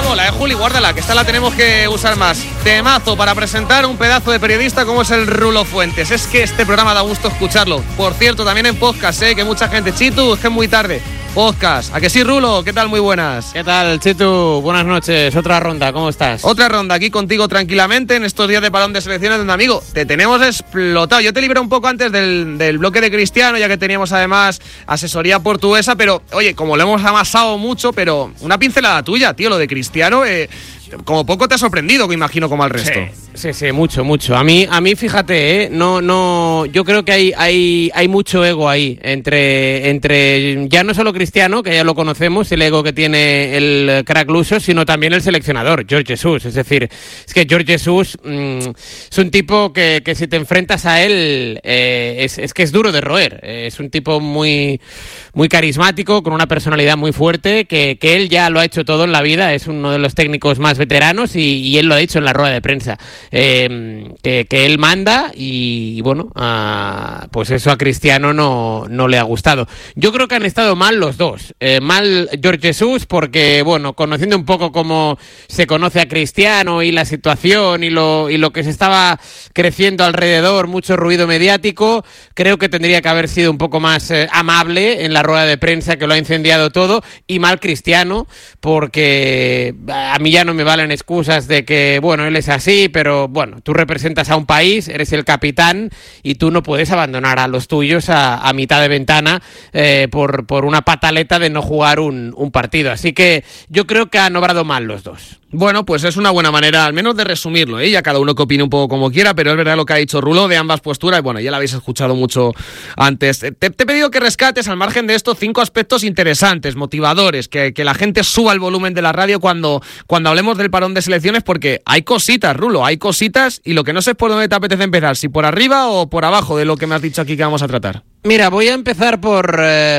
mola, Juli, guárdala, que esta la tenemos que usar más. Temazo para presentar un pedazo de periodista como es el Rulo Fuentes. Es que este programa da gusto escucharlo. Por cierto, también en podcast, que mucha gente. Chitu, es que es muy tarde. Podcast. ¿A que sí, Rulo? ¿Qué tal? Muy buenas. ¿Qué tal, Chitu? Buenas noches. Otra ronda, ¿cómo estás? Otra ronda aquí contigo tranquilamente en estos días de parón de selecciones, donde, amigo, te tenemos explotado. Yo te libré un poco antes del bloque de Cristiano, ya que teníamos además asesoría portuguesa, pero, oye, como lo hemos amasado mucho, pero una pincelada tuya, tío, lo de Cristiano, como poco te ha sorprendido, que imagino, como al resto. Sí, mucho. A mí, fíjate, yo creo que hay mucho ego ahí entre ya no solo Cristiano, que ya lo conocemos, el ego que tiene el crack luso, sino también el seleccionador, Jorge Jesus. Es decir, es que Jorge Jesus es un tipo que si te enfrentas a él, es que es duro de roer. Es un tipo muy, muy carismático, con una personalidad muy fuerte, que él ya lo ha hecho todo en la vida, es uno de los técnicos más veteranos y él lo ha dicho en la rueda de prensa. Que él manda y bueno, pues eso a Cristiano no le ha gustado. Yo creo que han estado mal los dos. Mal Jorge Jesus porque, bueno, conociendo un poco cómo se conoce a Cristiano y la situación y lo que se estaba creciendo alrededor, mucho ruido mediático, creo que tendría que haber sido un poco más amable en la rueda de prensa, que lo ha incendiado todo, y mal Cristiano porque a mí ya no me valen excusas de que, bueno, él es así, pero bueno, tú representas a un país, eres el capitán y tú no puedes abandonar a los tuyos a mitad de ventana por una pataleta de no jugar un partido. Así que yo creo que han obrado mal los dos. Bueno, pues es una buena manera, al menos de resumirlo, ya cada uno que opine un poco como quiera, pero es verdad lo que ha dicho Rulo de ambas posturas, y bueno, ya lo habéis escuchado mucho antes. Te he pedido que rescates, al margen de esto, 5 aspectos interesantes, motivadores, que la gente suba el volumen de la radio cuando hablemos del parón de selecciones, porque hay cositas, Rulo, hay cositas, y lo que no sé es por dónde te apetece empezar, si por arriba o por abajo de lo que me has dicho aquí que vamos a tratar. Mira, voy a empezar por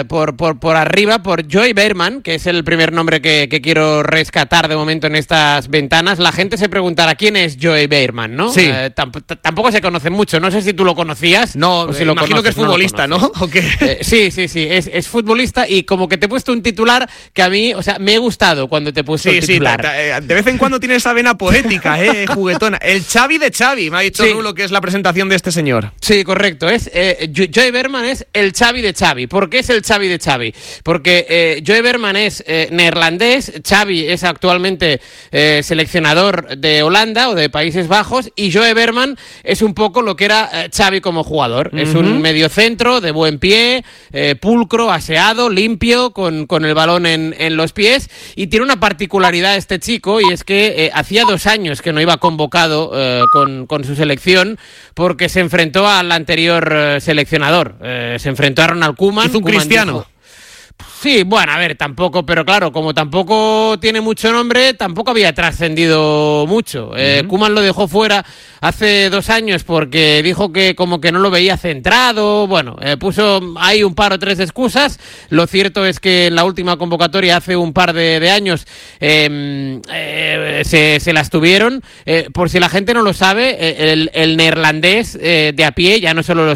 arriba, por Joey Bearman, que es el primer nombre que quiero rescatar de momento en estas ventanas. La gente se preguntará quién es Joey Bearman, ¿no? Sí. Tampoco se conoce mucho, no sé si tú lo conocías. No, o si lo imagino conoces, que es futbolista, ¿no? ¿O qué? Sí, es futbolista, y como que te he puesto un titular que a mí, o sea, me he gustado cuando te he puesto el titular. Sí, de vez en cuando tiene esa vena poética, juguetona. El Xavi de Xavi, me ha dicho Rulo, que es la presentación de este señor. Sí, correcto, Joey Bearman es el Xavi de Xavi. ¿Por qué es el Xavi de Xavi? Porque Joey Bearman es neerlandés, Xavi es actualmente seleccionador de Holanda o de Países Bajos, y Joey Bearman es un poco lo que era Xavi como jugador. Uh-huh. Es un mediocentro de buen pie, pulcro, aseado, limpio, con el balón en los pies, y tiene una particularidad este chico, y es que hacía 2 años que no iba convocado con su selección, porque se enfrentó al anterior seleccionador. Se enfrentó a Ronald Koeman. ¿Hizo un Cristiano? Dijo, sí, bueno, a ver, tampoco, pero claro, como tampoco tiene mucho nombre, tampoco había trascendido mucho. Koeman lo dejó fuera hace 2 años porque dijo que como que no lo veía centrado. Bueno, puso ahí un par o 3 excusas. Lo cierto es que en la última convocatoria hace un par de años se las tuvieron. Por si la gente no lo sabe, el neerlandés de a pie, ya no solo los